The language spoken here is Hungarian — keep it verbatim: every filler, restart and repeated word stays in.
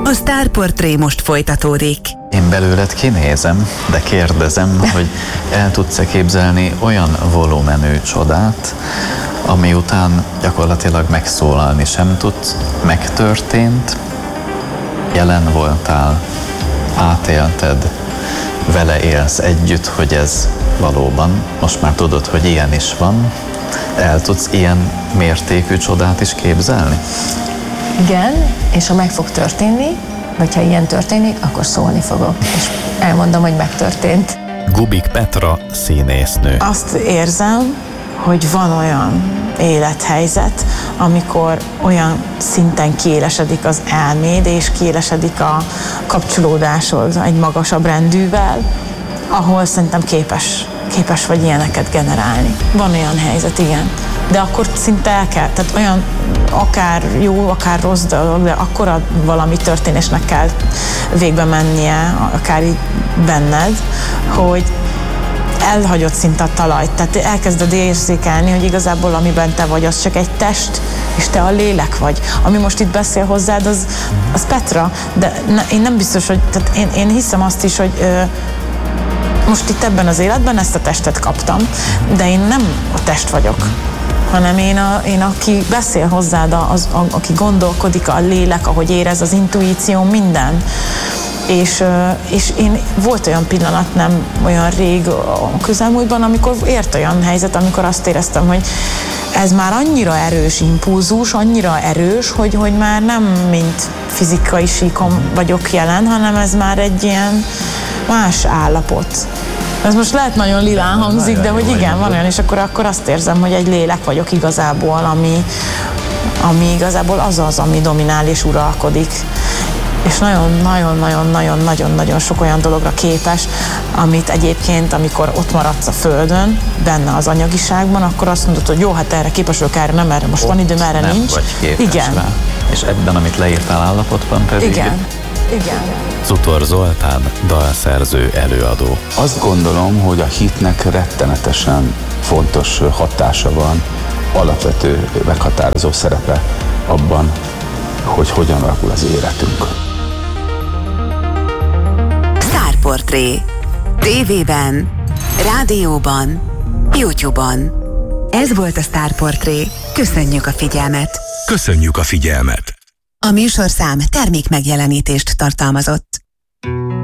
A Sztárportré most folytatódik. Én belőled kinézem, de kérdezem, hogy el tudsz-e képzelni olyan volumenű csodát, ami után gyakorlatilag megszólalni sem tudsz, megtörtént, jelen voltál, átélted, vele élsz együtt, hogy ez valóban, most már tudod, hogy ilyen is van, el tudsz ilyen mértékű csodát is képzelni? Igen, és ha meg fog történni, vagy ha ilyen történik, akkor szólni fogok, és elmondom, hogy megtörtént. Gubik Petra színésznő. Azt érzem, hogy van olyan élethelyzet, amikor olyan szinten kiélesedik az elméd, és kiélesedik a kapcsolódásod egy magasabb rendűvel, ahol szerintem képes, képes vagy ilyeneket generálni. Van olyan helyzet, igen. De akkor szinte el kell, tehát olyan akár jó, akár rossz dolog, de akkora valami történésnek kell végbe mennie, akár így benned, hogy elhagyod szinte a talajt, tehát elkezded érzékelni, hogy igazából amiben te vagy, az csak egy test, és te a lélek vagy. Ami most itt beszél hozzád, az, az Petra, de ne, én nem biztos, hogy, tehát én, én hiszem azt is, hogy ö, most itt ebben az életben ezt a testet kaptam, de én nem a test vagyok, hanem én, a, én aki beszél hozzád, az, a, aki gondolkodik, a lélek, ahogy érez, az intuíció, minden. És, és én volt olyan pillanat, nem olyan rég a közelmúltban, amikor ért olyan helyzet, amikor azt éreztem, hogy ez már annyira erős impulzus, annyira erős, hogy, hogy már nem mint fizikai síkon vagyok jelen, hanem ez már egy ilyen más állapot. Ez most lehet nagyon lilán hangzik, de hogy igen, van olyan, és akkor, akkor azt érzem, hogy egy lélek vagyok igazából, ami, ami igazából az az, ami dominál és uralkodik. És nagyon-nagyon-nagyon-nagyon-nagyon sok olyan dologra képes, amit egyébként, amikor ott maradsz a földön, benne az anyagiságban, akkor azt mondod, hogy jó, hát erre képes vagyok, erre nem, erre most ott van időm, erre nem nincs. Vagy képes igen. Rá. És ebben, amit leírtál állapotban pedig... Igen. Igen. Zutor Zoltán, dalszerző, előadó. Azt gondolom, hogy a hitnek rettenetesen fontos hatása van, alapvető, meghatározó szerepe abban, hogy hogyan alakul az életünk. Sztárportré. tévében, rádióban, YouTube-on. Ez volt a Sztárportré. Köszönjük a figyelmet! Köszönjük a figyelmet! A műsorszám termék megjelenítést tartalmazott.